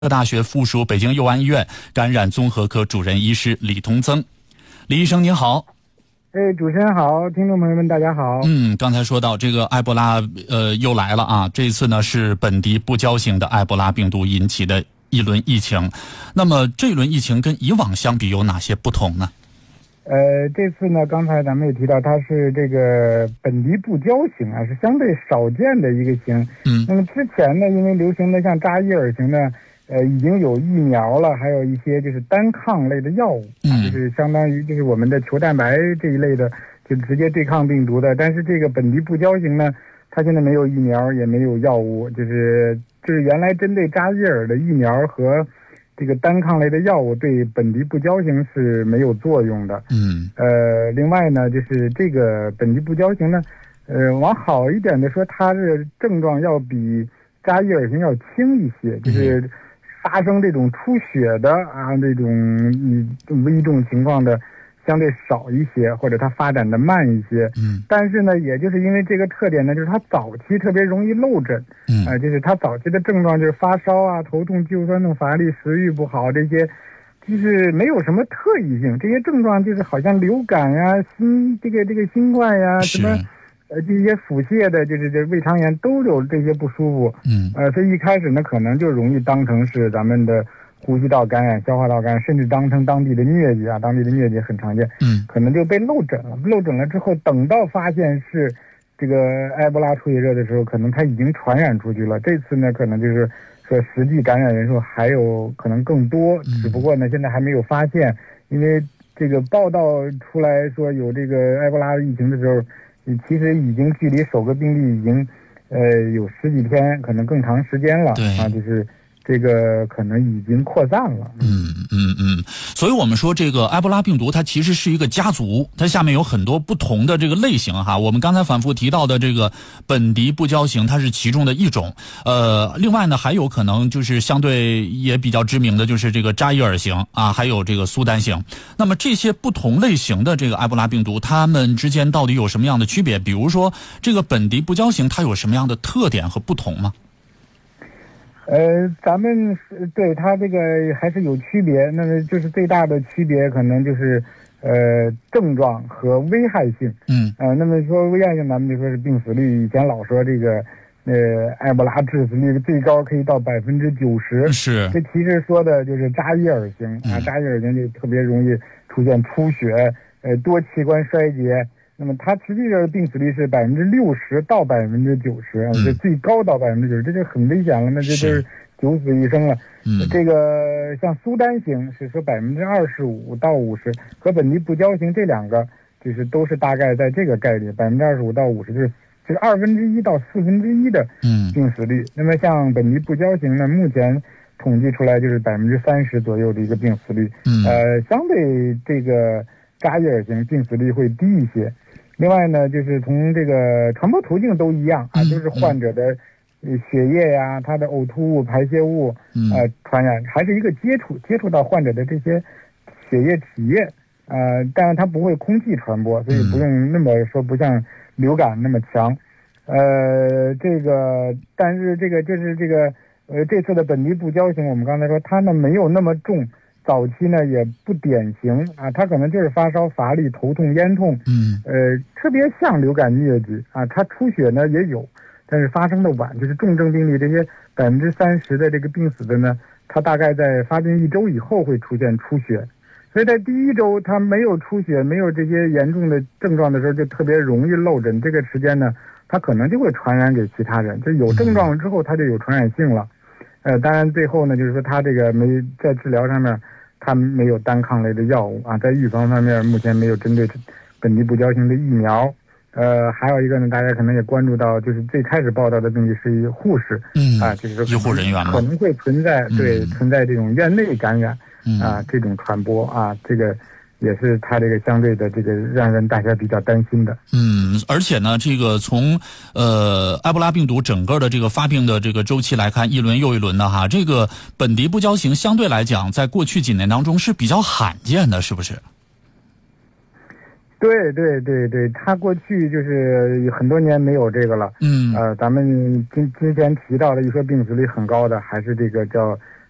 大学附属北京佑安医院感染综合科主任医师李同增。李医生您好。 主持人好，听众朋友们大家好。 刚才说到这个埃博拉又来了啊，这次呢是本地不交型的埃博拉病毒引起的一轮疫情。那么这一轮疫情跟以往相比有哪些不同呢？ 这次呢，刚才咱们也提到，它是这个本地不交型啊，是相对少见的一个型。那么之前呢，因为流行的像扎伊尔型呢，已经有疫苗了，还有一些就是单抗类的药物，就是相当于就是我们的球蛋白这一类的，就直接对抗病毒的。但是这个本地不交型呢，它现在没有疫苗，也没有药物，就是原来针对扎伊尔的疫苗和这个单抗类的药物对本地不交型是没有作用的。另外呢，就是这个本地不交型呢，往好一点的说，它的症状要比扎伊尔型要轻一些，就是发生这种出血的啊，这种危重情况的相对少一些，或者它发展的慢一些。但是呢，也就是因为这个特点呢，就是它早期特别容易漏诊。就是它早期的症状就是发烧啊、头痛、肌肉酸痛、乏力、食欲不好，这些就是没有什么特异性。这些症状就是好像流感呀、这个新冠呀、什么这些腹泻的，就是这胃肠炎都有这些不舒服。所以一开始呢，可能就容易当成是咱们的呼吸道感染、消化道感染，甚至当成当地的疟疾啊，当地的疟疾很常见。可能就被漏诊了。漏诊了之后，等到发现是这个埃博拉出血热的时候，可能它已经传染出去了。这次呢，可能就是说实际感染人数还有可能更多，只不过呢，现在还没有发现。因为这个报道出来说有这个埃博拉疫情的时候，其实已经距离首个病例已经有十几天，可能更长时间了。就是这个可能已经扩散了。 所以我们说这个埃博拉病毒它其实是一个家族，它下面有很多不同的这个类型哈。我们刚才反复提到的这个本地不交型，它是其中的一种。另外呢，还有可能就是相对也比较知名的就是这个扎伊尔型啊，还有这个苏丹型。那么这些不同类型的这个埃博拉病毒，它们之间到底有什么样的区别？比如说这个本地不交型，它有什么样的特点和不同吗？ 咱们对它这个还是有区别，那么就是最大的区别可能就是症状和危害性。那么说危害性，咱们就说是病死率，以前老说这个埃博拉致死率最高可以到90%，是这其实说的就是扎伊尔型啊，扎伊尔型就特别容易出现出血，多器官衰竭。那么它实际上病死率是60%到90%，就最高到90%，这就很危险了，那这就是九死一生了。这个像苏丹型是说25%到50%，和本地不交型这两个就是都是大概在这个概率25%到50%，就是1/2到1/4的病死率。那么像本地不交型呢，目前统计出来就是30%左右的一个病死率。相对这个扎伊尔型病死率会低一些。另外呢，就是从这个传播途径都一样啊，就是患者的血液呀、他的呕吐物、排泄物传染，还是一个接触到患者的这些血液体液，但是它不会空气传播，所以不用那么说不像流感那么强。但是这个就是这个这次的本地不交型，我们刚才说它呢没有那么重。早期呢也不典型啊，它可能就是发烧、乏力、头痛、咽痛，特别像流感疟疾啊。它出血呢也有，但是发生的晚，就是重症病例这些30%的这个病死的呢，它大概在发病1周以后会出现出血，所以在第1周它没有出血、没有这些严重的症状的时候，就特别容易漏诊。这个时间呢，它可能就会传染给其他人，就有症状了之后，它就有传染性了。当然最后呢，就是说它这个没在治疗上面，它没有单抗类的药物啊，在预防方面目前没有针对本地不交型的疫苗。还有一个呢，大家可能也关注到，就是最开始报道的病例是护士，就是说医护人员可能会存在这种院内感染这种传播啊，这个也是它这个相对的这个让人大家比较担心的。 而且呢，这个从埃博拉病毒整个的这个发病的这个周期来看，一轮又一轮的哈，这个本地不交型相对来讲，在过去几年当中是比较罕见的，是不是？ 对，它过去就是很多年没有这个了。咱们之前提到的一说病死率很高的，还是这个叫